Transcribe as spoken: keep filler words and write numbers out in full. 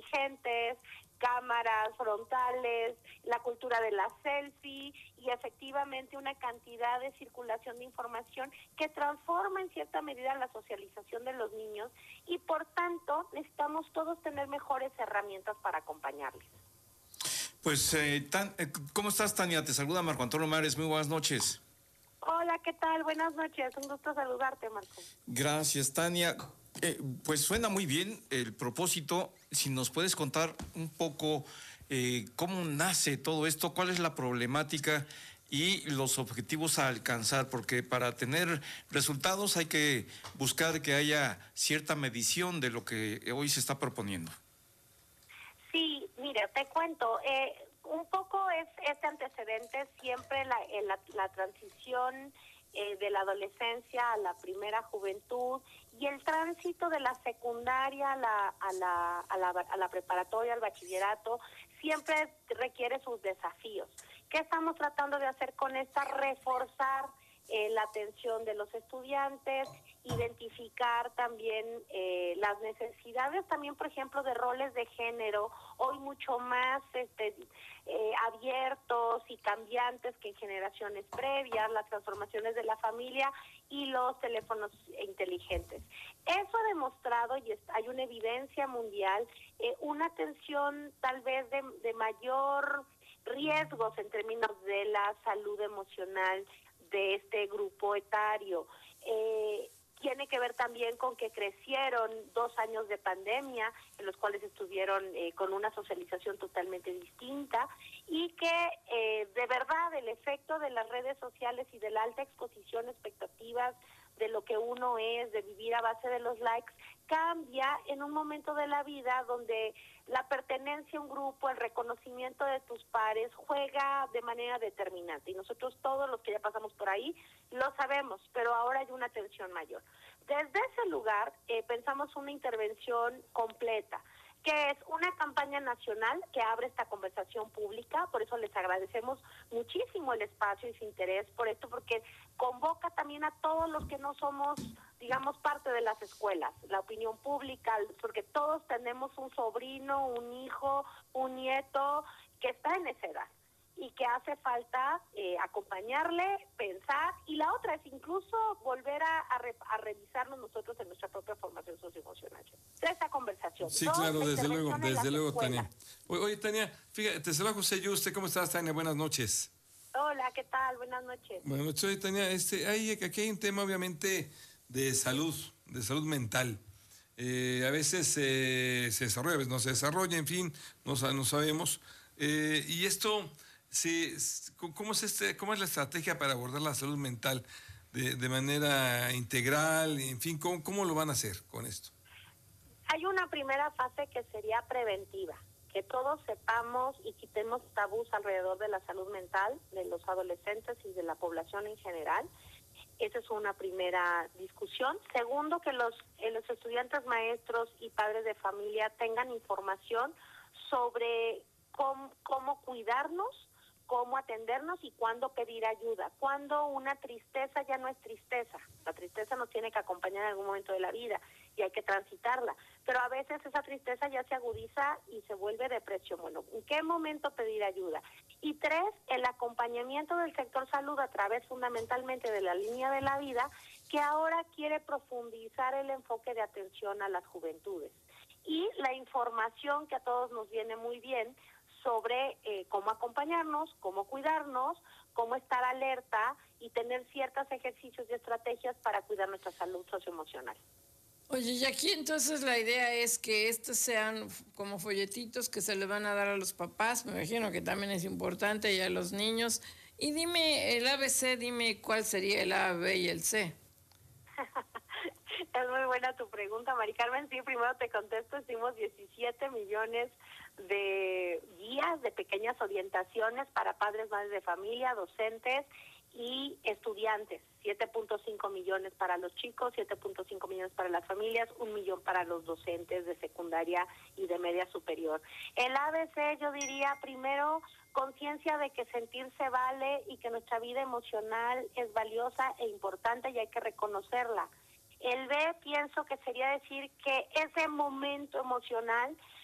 inteligentes, cámaras frontales, la cultura de la selfie y efectivamente una cantidad de circulación de información que transforma en cierta medida la socialización de los niños y por tanto necesitamos todos tener mejores herramientas para acompañarles. Pues, eh, tan, eh, ¿cómo estás, Tania? Te saluda Marco Antonio Mares, muy buenas noches. Hola, ¿qué tal? Buenas noches, un gusto saludarte, Marco. Gracias, Tania. Eh, pues suena muy bien el propósito. Si nos puedes contar un poco eh, cómo nace todo esto, cuál es la problemática y los objetivos a alcanzar, porque para tener resultados hay que buscar que haya cierta medición de lo que hoy se está proponiendo. Sí, mira, te cuento, eh, un poco es este antecedente, siempre la, la, la transición eh, de la adolescencia a la primera juventud y el tránsito de la secundaria a la, a la, a la, a la preparatoria, al bachillerato, siempre requiere sus desafíos. ¿Qué estamos tratando de hacer con esta? Reforzar eh, la atención de los estudiantes, identificar también eh, las necesidades también, por ejemplo, de roles de género, hoy mucho más este, eh, abiertos y cambiantes que en generaciones previas, las transformaciones de la familia y los teléfonos inteligentes. Eso ha demostrado, y es, hay una evidencia mundial, eh, una atención tal vez de, de mayor riesgos en términos de la salud emocional de este grupo etario. Eh, Tiene que ver también con que crecieron dos años de pandemia, en los cuales estuvieron eh, con una socialización totalmente distinta, y que eh, de verdad el efecto de las redes sociales y de la alta exposición, expectativas de lo que uno es, de vivir a base de los likes, cambia en un momento de la vida donde la pertenencia a un grupo, el reconocimiento de tus pares juega de manera determinante. Y nosotros todos los que ya pasamos por ahí lo sabemos, pero ahora hay una tensión mayor. Desde ese lugar eh, pensamos una intervención completa, que es una campaña nacional que abre esta conversación pública, por eso les agradecemos muchísimo el espacio y su interés por esto, porque convoca también a todos los que no somos, digamos, parte de las escuelas, la opinión pública, porque todos tenemos un sobrino, un hijo, un nieto que está en esa edad y que hace falta eh, acompañarle, pensar, y la otra es incluso volver a, a, re, a revisarnos nosotros en nuestra propia formación socioemocional. Esa conversación. Sí, Dos, claro, desde luego, desde luego, escuelas. Tania. Oye, oye, Tania, fíjate, te saluda José Yuste, ¿cómo estás, Tania? Buenas noches. Hola, ¿qué tal? Buenas noches. Buenas noches, oye, Tania, este, hay, aquí hay un tema obviamente de salud, de salud mental. Eh, a veces eh, se desarrolla, a veces no se desarrolla, en fin, no, no sabemos. Eh, y esto... Sí, ¿cómo es, este, ¿cómo es la estrategia para abordar la salud mental de, de manera integral? En fin, ¿cómo, ¿cómo lo van a hacer con esto? Hay una primera fase que sería preventiva, que todos sepamos y quitemos tabús alrededor de la salud mental de los adolescentes y de la población en general. Esa es una primera discusión. Segundo, que los, eh, los estudiantes, maestros y padres de familia tengan información sobre cómo, cómo cuidarnos, cómo atendernos y cuándo pedir ayuda. Cuando una tristeza ya no es tristeza. La tristeza nos tiene que acompañar en algún momento de la vida y hay que transitarla. Pero a veces esa tristeza ya se agudiza y se vuelve depresión. Bueno, ¿en qué momento pedir ayuda? Y tres, el acompañamiento del sector salud a través fundamentalmente de la línea de la vida, que ahora quiere profundizar el enfoque de atención a las juventudes. Y la información que a todos nos viene muy bien sobre eh, cómo acompañarnos, cómo cuidarnos, cómo estar alerta y tener ciertos ejercicios y estrategias para cuidar nuestra salud socioemocional. Oye, y aquí entonces la idea es que estos sean como folletitos que se le van a dar a los papás, me imagino que también es importante, y a los niños. Y dime, el A B C, dime cuál sería el A, B y el C. Es muy buena tu pregunta, Mari Carmen. Sí, primero te contesto, hicimos diecisiete millones de guías, de pequeñas orientaciones para padres, madres de familia, docentes y estudiantes. siete punto cinco millones para los chicos, siete punto cinco millones para las familias, un millón para los docentes de secundaria y de media superior. El A B C, yo diría, primero, conciencia de que sentirse vale y que nuestra vida emocional es valiosa e importante y hay que reconocerla. El B, pienso que sería decir que ese momento emocional